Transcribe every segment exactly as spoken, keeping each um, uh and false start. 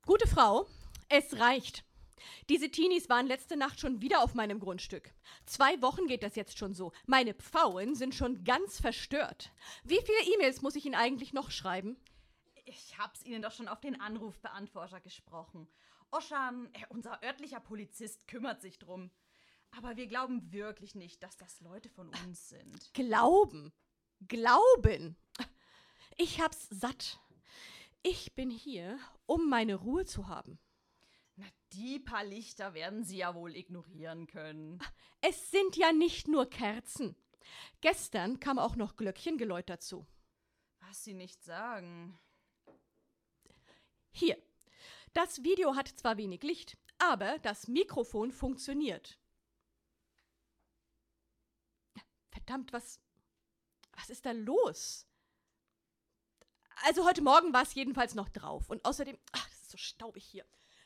Gute Frau, es reicht. Diese Teenies waren letzte Nacht schon wieder auf meinem Grundstück. Zwei Wochen geht das jetzt schon so. Meine Pfauen sind schon ganz verstört. Wie viele E-Mails muss ich Ihnen eigentlich noch schreiben? Ich hab's Ihnen doch schon auf den Anrufbeantworter gesprochen. Oschan, äh, unser örtlicher Polizist, kümmert sich drum. Aber wir glauben wirklich nicht, dass das Leute von uns sind. Glauben. Glauben. Ich hab's satt. Ich bin hier, um meine Ruhe zu haben. Na, die paar Lichter werden Sie ja wohl ignorieren können. Es sind ja nicht nur Kerzen. Gestern kam auch noch Glöckchengeläut dazu. Was Sie nicht sagen. Hier. Das Video hat zwar wenig Licht, aber das Mikrofon funktioniert. Verdammt, was, was ist da los? Also heute Morgen war es jedenfalls noch drauf. Und außerdem, ach, das ist so staubig hier.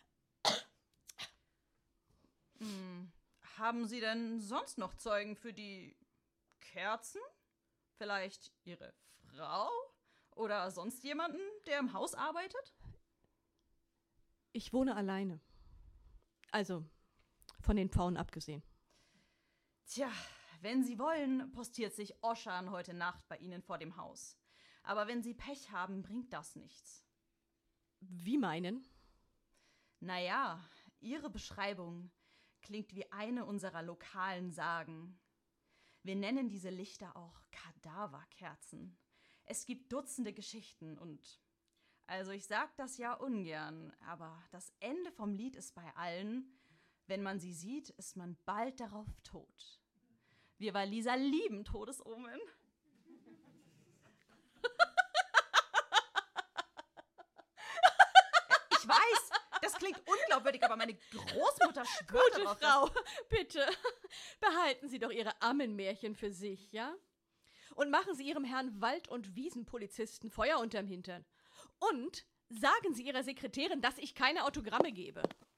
Hm. Haben Sie denn sonst noch Zeugen für die Kerzen? Vielleicht Ihre Frau? Oder sonst jemanden, der im Haus arbeitet? Ich wohne alleine. Also, von den Pfauen abgesehen. Tja, wenn Sie wollen, postiert sich Oschan heute Nacht bei Ihnen vor dem Haus. Aber wenn Sie Pech haben, bringt das nichts. Wie meinen? Naja, Ihre Beschreibung klingt wie eine unserer lokalen Sagen. Wir nennen diese Lichter auch Kadaverkerzen. Es gibt Dutzende Geschichten und... Also ich sag das ja ungern, aber das Ende vom Lied ist bei allen, wenn man sie sieht, ist man bald darauf tot. Wir Waliser lieben Todesomen. Ich weiß, das klingt unglaubwürdig, aber meine Großmutter schwört Gute darauf, Frau, bitte, behalten Sie doch Ihre Ammenmärchen für sich, ja? Und machen Sie Ihrem Herrn Wald- und Wiesenpolizisten Feuer unterm Hintern. Und sagen Sie Ihrer Sekretärin, dass ich keine Autogramme gebe.